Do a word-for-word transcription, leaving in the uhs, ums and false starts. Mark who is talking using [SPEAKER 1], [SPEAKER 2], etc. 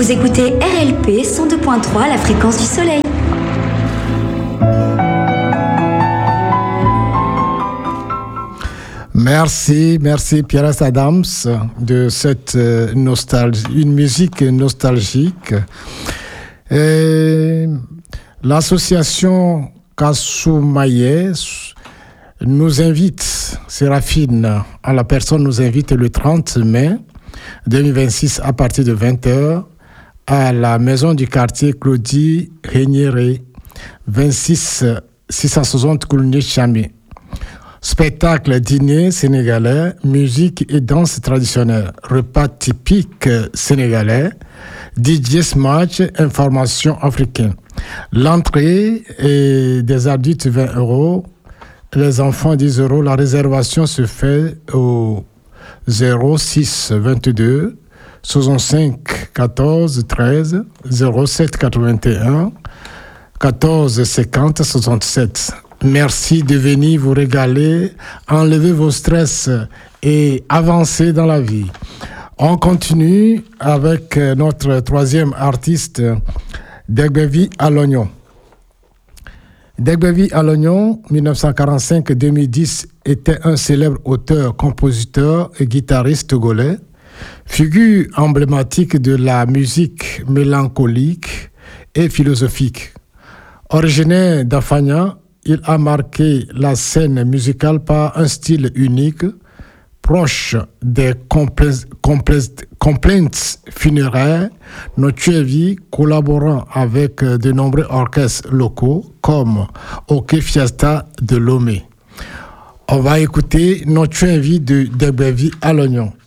[SPEAKER 1] Vous écoutez R L P cent deux point trois, la fréquence du soleil.
[SPEAKER 2] Merci, merci Pierre Adams de cette nostalgie, une musique nostalgique. Et l'association Kasoumaye nous invite, Séraphine, à la personne nous invite le trente mai deux mille vingt-six à partir de vingt heures à la maison du quartier Claudie Régnéré, vingt-six six cent soixante Koulni-Chami. Spectacle, dîner sénégalais, musique et danse traditionnelle, repas typique sénégalais, D J Smash, information africaine. L'entrée est des adultes vingt euros, les enfants dix euros. La réservation se fait au zéro six vingt-deux soixante-cinq quatorze treize zéro sept quatre-vingt-un quatorze cinquante soixante-sept. Merci de venir vous régaler, enlever vos stress et avancer dans la vie. On continue avec notre troisième artiste, Degbevi à l'oignon. Degbevi à l'oignon, dix-neuf cent quarante-cinq à deux mille dix, était un célèbre auteur, compositeur et guitariste togolais, figure emblématique de la musique mélancolique et philosophique. Originaire d'Afanya, il a marqué la scène musicale par un style unique, proche des compla- compla- complaints funéraires, Nochevi collaborant avec de nombreux orchestres locaux comme OK Fiesta de Lomé. On va écouter Nochevi de Degbevi à l'oignon.